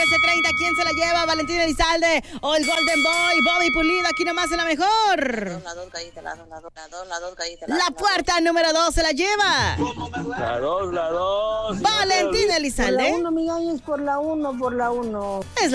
13:30, ¿quién se la lleva? ¿Valentín Elizalde o el Golden Boy? Bobby Pulido, aquí nomás en la mejor. La dos gallitas, la dos gallitas. La puerta número 2 se la lleva. La dos. Valentín Elizalde. Por la 1, mi gallo, es por la 1. Es